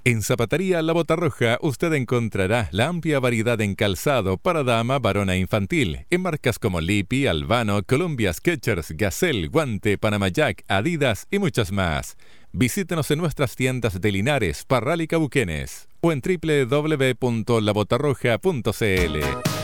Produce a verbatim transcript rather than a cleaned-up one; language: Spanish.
En Zapatería La Bota Roja usted encontrará la amplia variedad en calzado para dama, varón e infantil, en marcas como Lippi, Albano, Columbia, Skechers, Gazelle, Guante, Panama Jack, Adidas y muchas más. Visítenos en nuestras tiendas de Linares, Parral y Cauquenes o en doble u doble u doble u punto la bota roja punto c l.